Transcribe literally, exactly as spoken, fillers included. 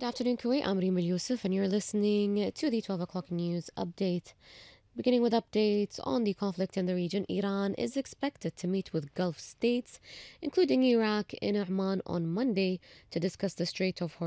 Good afternoon, Kuwait. I'm Reem Yusuf, and you're listening to the twelve o'clock news update. Beginning with updates on the conflict in the region, Iran is expected to meet with Gulf states, including Iraq, in Oman on Monday to discuss the Strait of